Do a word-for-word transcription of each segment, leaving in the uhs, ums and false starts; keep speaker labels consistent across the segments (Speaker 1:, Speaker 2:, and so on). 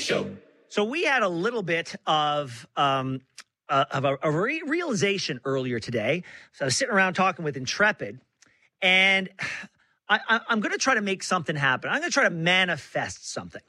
Speaker 1: Show.
Speaker 2: So we had a little bit of um, uh, of a, a re- realization earlier today. So I was sitting around talking with Intrepid, and I, I, I'm going to try to make something happen. I'm going to try to manifest something.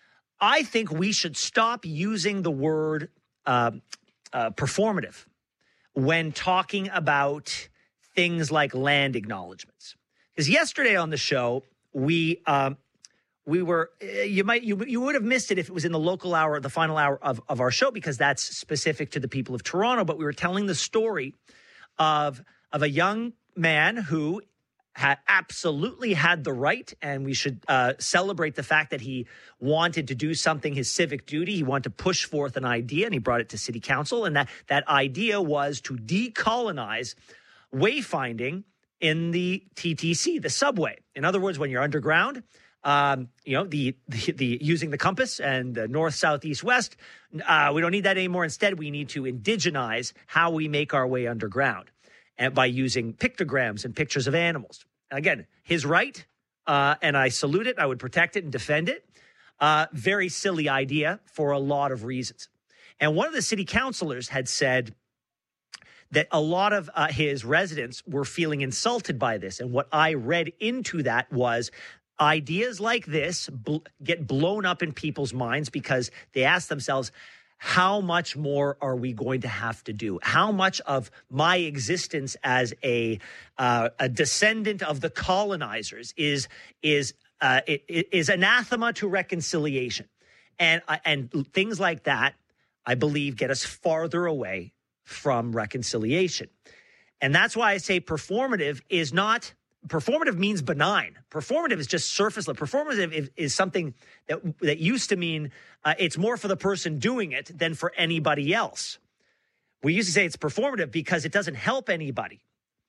Speaker 2: I think we should stop using the word uh, uh, performative when talking about things like land acknowledgements. Because yesterday on the show, we um, we were you might you you would have missed it if it was in the local hour, the final hour of, of our show, because that's specific to the people of Toronto. But we were telling the story of of a young man who had absolutely had the right, and we should uh, celebrate the fact that he wanted to do something, his civic duty. He wanted to push forth an idea, and he brought it to city council. And that, that idea was to decolonize wayfinding in the T T C, the subway. In other words, when you're underground, um, you know, the, the, the using the compass and the north, south, east, west, uh, we don't need that anymore. Instead, we need to indigenize how we make our way underground, and by using pictograms and pictures of animals. Again, his right, uh, and I salute it. I would protect it and defend it. Uh, very silly idea for a lot of reasons. And one of the city councilors had said that a lot of uh, his residents were feeling insulted by this. And what I read into that was ideas like this bl- get blown up in people's minds because they ask themselves, how much more are we going to have to do? How much of my existence as a uh, a descendant of the colonizers is is uh, is anathema to reconciliation, and uh, and things like that, I believe, get us farther away from reconciliation, and that's why I say performative is not. Performative means benign. Performative is just surface level. Performative is, is something that that used to mean uh, it's more for the person doing it than for anybody else. We used to say it's performative because it doesn't help anybody,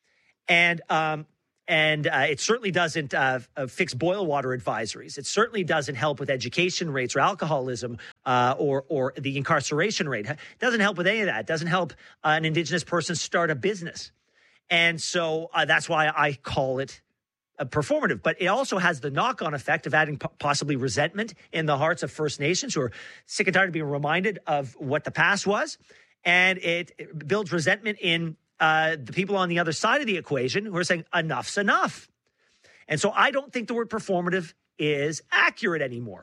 Speaker 2: and um, and uh, it certainly doesn't uh, uh, fix boil water advisories. It certainly doesn't help with education rates or alcoholism uh, or or the incarceration rate. It doesn't help with any of that. It doesn't help uh, an Indigenous person start a business. And so uh, that's why I call it a performative. But it also has the knock-on effect of adding p- possibly resentment in the hearts of First Nations who are sick and tired of being reminded of what the past was. And it, it builds resentment in uh, the people on the other side of the equation who are saying, enough's enough. And so I don't think the word performative is accurate anymore.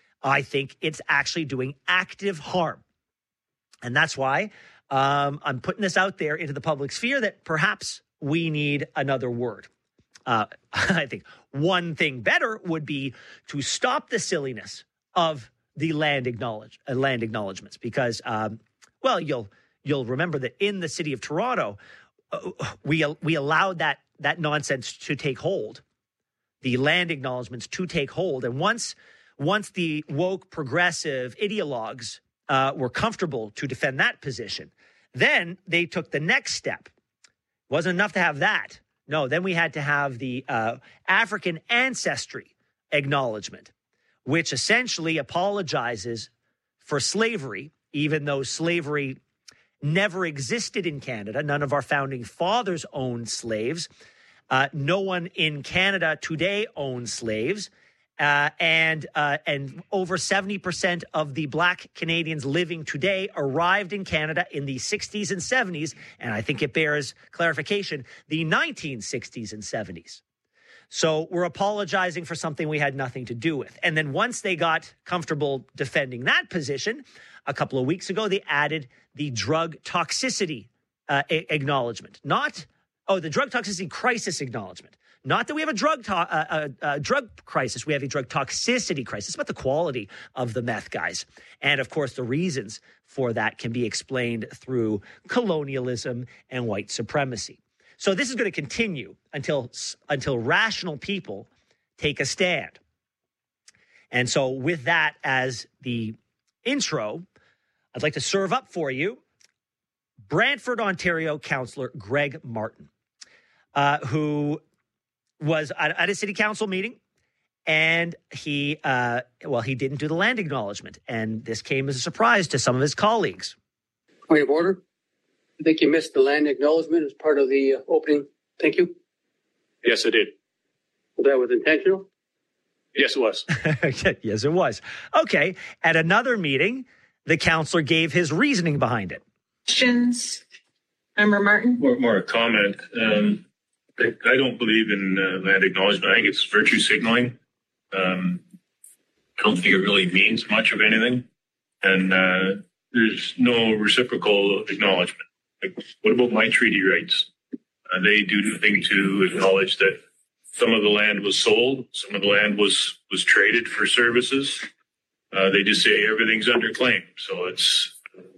Speaker 2: I think it's actually doing active harm. And that's why Um, I'm putting this out there into the public sphere that perhaps we need another word. Uh, I think one thing better would be to stop the silliness of the land acknowledge uh, land acknowledgements, because, um, well, you'll you'll remember that in the city of Toronto, uh, we we allowed that that nonsense to take hold, the land acknowledgements to take hold, and once once the woke progressive ideologues uh, were comfortable to defend that position, then they took the next step. Wasn't enough to have that. No, then we had to have the uh, African ancestry acknowledgement, which essentially apologizes for slavery, even though slavery never existed in Canada. None of our founding fathers owned slaves. Uh, no one in Canada today owns slaves. Uh, and uh, and over seventy percent of the Black Canadians living today arrived in Canada in the sixties and seventies, and I think it bears clarification, the nineteen sixties and seventies. So we're apologizing for something we had nothing to do with. And then once they got comfortable defending that position, a couple of weeks ago, they added the drug toxicity uh, a- acknowledgement. Not, oh, the drug toxicity crisis acknowledgement. Not that we have a drug to- uh, uh, uh, drug crisis. We have a drug toxicity crisis. It's about the quality of the meth, guys. And, of course, the reasons for that can be explained through colonialism and white supremacy. So this is going to continue until until rational people take a stand. And so with that as the intro, I'd like to serve up for you Brantford, Ontario Councillor Greg Martin, uh, who was at, at a city council meeting, and he, uh, well, he didn't do the land acknowledgement, and this came as a surprise to some of his colleagues.
Speaker 3: Point of order. I think you missed the land acknowledgement as part of the uh, opening. Thank you.
Speaker 4: Yes, I did.
Speaker 3: Well, that was intentional?
Speaker 1: Yes, it was.
Speaker 2: Yes, it was. Okay. At another meeting, the councillor gave his reasoning behind it.
Speaker 4: Questions? Member Martin?
Speaker 5: More, more a comment. Um, I, I don't believe in uh, land acknowledgement. I think it's virtue signaling. Um, I don't think it really means much of anything. And uh, there's no reciprocal acknowledgement. Like, what about my treaty rights? Uh, they do nothing to acknowledge that some of the land was sold, some of the land was, was traded for services. Uh, they just say everything's under claim. So it's,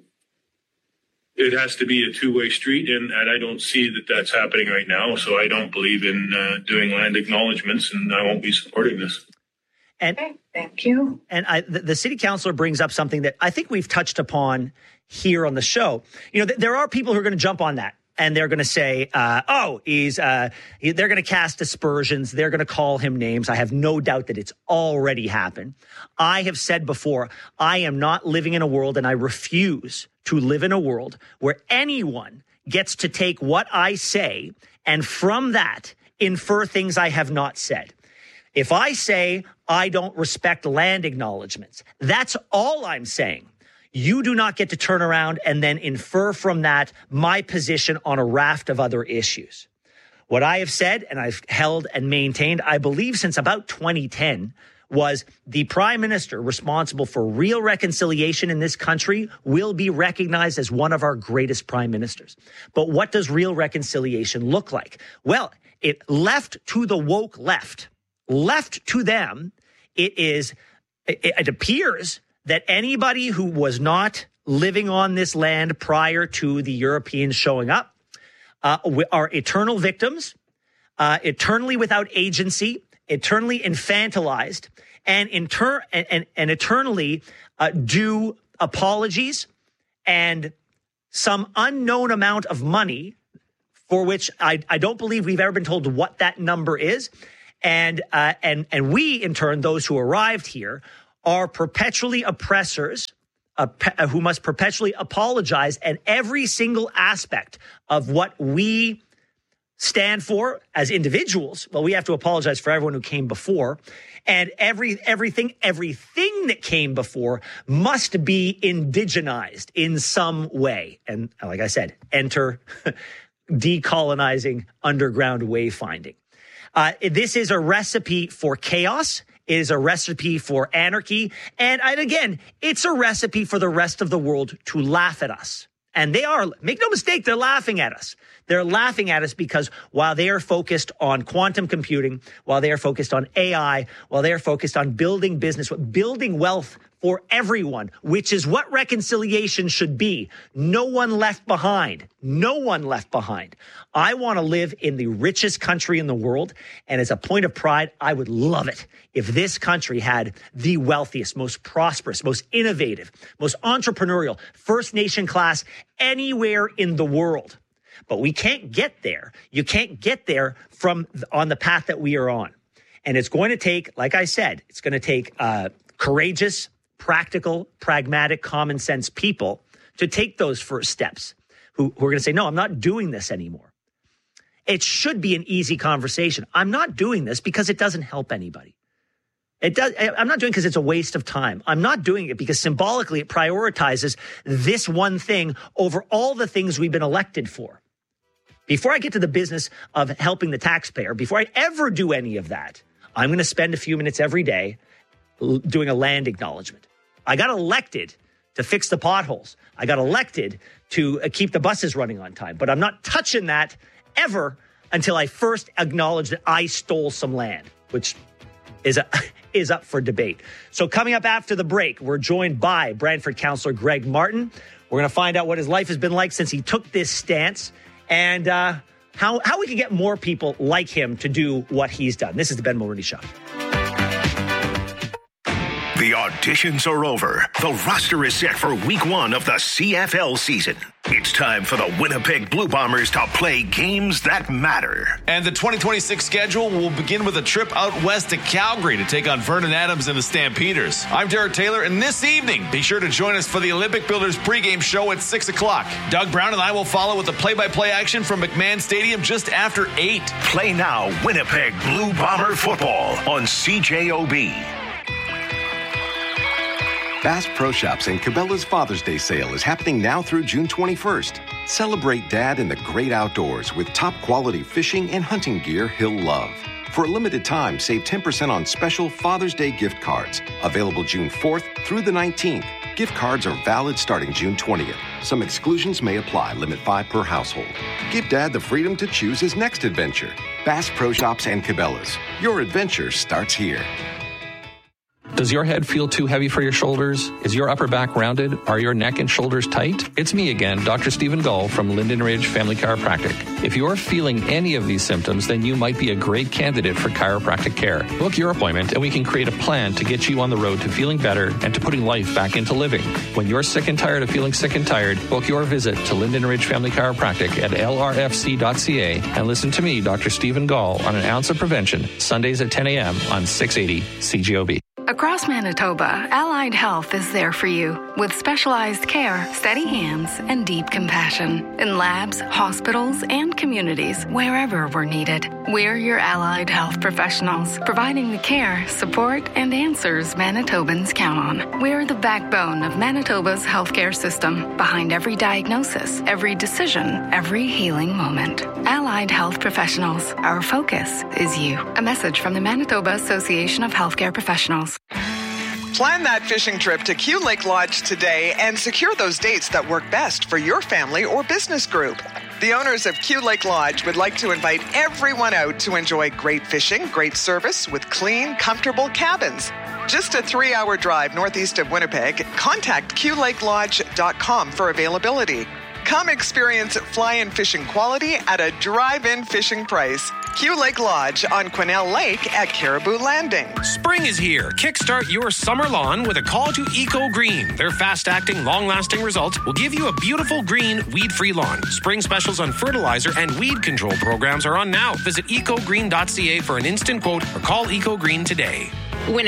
Speaker 5: it has to be a two-way street, and, and I don't see that that's happening right now. So I don't believe in uh, doing land acknowledgements, and I won't be supporting this.
Speaker 2: And,
Speaker 4: okay, thank you.
Speaker 2: And I, the, the city councilor brings up something that I think we've touched upon here on the show. You know, th- there are people who are going to jump on that. And they're going to say, uh, oh, he's, uh, he, they're going to cast aspersions. They're going to call him names. I have no doubt that it's already happened. I have said before, I am not living in a world, and I refuse to live in a world where anyone gets to take what I say and from that infer things I have not said. If I say I don't respect land acknowledgements, that's all I'm saying. You do not get to turn around and then infer from that my position on a raft of other issues. What I have said, and I've held and maintained, I believe since about twenty ten, was the prime minister responsible for real reconciliation in this country will be recognized as one of our greatest prime ministers. But what does real reconciliation look like? Well, it left to the woke left, left to them, it is, it, it appears that anybody who was not living on this land prior to the Europeans showing up uh, are eternal victims, uh, eternally without agency, eternally infantilized, and, inter- and, and, and eternally uh, due apologies and some unknown amount of money for which I, I don't believe we've ever been told what that number is. And, uh, and, and we, in turn, those who arrived here, are perpetually oppressors uh, pe- who must perpetually apologize, and every single aspect of what we stand for as individuals, well, we have to apologize for everyone who came before, and every everything everything that came before must be indigenized in some way. And like I said, enter decolonizing underground wayfinding. Uh, this is a recipe for chaos. It is a recipe for anarchy. And, and again, it's a recipe for the rest of the world to laugh at us. And they are, make no mistake, they're laughing at us. They're laughing at us because while they are focused on quantum computing, while they are focused on A I, while they are focused on building business, building wealth for everyone, which is what reconciliation should be. No one left behind. No one left behind. I want to live in the richest country in the world. And as a point of pride, I would love it if this country had the wealthiest, most prosperous, most innovative, most entrepreneurial, First Nation class anywhere in the world. But we can't get there. You can't get there from on the path that we are on. And it's going to take, like I said, it's going to take uh, courageous, practical, pragmatic, common sense people to take those first steps who, who are going to say, no, I'm not doing this anymore. It should be an easy conversation. I'm not doing this because it doesn't help anybody. It does. I'm not doing it because it's a waste of time. I'm not doing it because symbolically it prioritizes this one thing over all the things we've been elected for. Before I get to the business of helping the taxpayer, before I ever do any of that, I'm going to spend a few minutes every day doing a land acknowledgement. I got elected to fix the potholes. I got elected to keep the buses running on time, but I'm not touching that ever until I first acknowledge that I stole some land, which is a, is up for debate. So coming up after the break, we're joined by Brantford Councillor Greg Martin. We're going to find out what his life has been like since he took this stance and uh, how, how we can get more people like him to do what he's done. This is the Ben Mulroney Show.
Speaker 6: The auditions are over. The roster is set for week one of the C F L season.
Speaker 1: It's time for the Winnipeg Blue Bombers to play games that matter.
Speaker 6: And the twenty twenty-six schedule will begin with a trip out west to Calgary to take on Vernon Adams and the Stampeders. I'm Derek Taylor, and this evening, be sure to join us for the Olympic Builders pregame show at six o'clock. Doug Brown and I will follow with the play-by-play action from McMahon Stadium just after eight.
Speaker 1: Play now Winnipeg Blue Bomber football on C J O B.
Speaker 7: Bass Pro Shops and Cabela's Father's Day sale is happening now through June twenty-first. Celebrate Dad in the great outdoors with top quality fishing and hunting gear he'll love. For a limited time, save ten percent on special Father's Day gift cards. Available June fourth through the nineteenth. Gift cards are valid starting June twentieth. Some exclusions may apply. Limit five per household. Give Dad the freedom to choose his next adventure. Bass Pro Shops and Cabela's. Your adventure starts here.
Speaker 8: Does your head feel too heavy for your shoulders? Is your upper back rounded? Are your neck and shoulders tight? It's me again, Doctor Stephen Gull from Linden Ridge Family Chiropractic. If you're feeling any of these symptoms, then you might be a great candidate for chiropractic care. Book your appointment and we can create a plan to get you on the road to feeling better and to putting life back into living. When you're sick and tired of feeling sick and tired, book your visit to Linden Ridge Family Chiropractic at L R F C dot C A and listen to me, Doctor Stephen Gull, on An Ounce of Prevention, Sundays at ten a.m. on six eighty C G O B.
Speaker 9: Across Manitoba, Allied Health is there for you with specialized care, steady hands, and deep compassion in labs, hospitals, and communities wherever we're needed. We're your Allied Health professionals, providing the care, support, and answers Manitobans count on. We're the backbone of Manitoba's healthcare system, behind every diagnosis, every decision, every healing moment. Allied Health professionals, our focus is you. A message from the Manitoba Association of Healthcare Professionals.
Speaker 10: Plan that fishing trip to Q Lake Lodge today and secure those dates that work best for your family or business group. The owners of Q Lake Lodge would like to invite everyone out to enjoy great fishing, great service with clean, comfortable cabins. Just a three-hour drive northeast of Winnipeg. Contact Q Lake Lodge dot com for availability. Come experience fly-in fishing quality at a drive-in fishing price. Q Lake Lodge on Quesnel Lake at Caribou Landing.
Speaker 11: Spring is here. Kickstart your summer lawn with a call to Eco Green. Their fast-acting, long-lasting results will give you a beautiful green, weed-free lawn. Spring specials on fertilizer and weed control programs are on now. Visit eco green dot c a for an instant quote or call Eco Green today.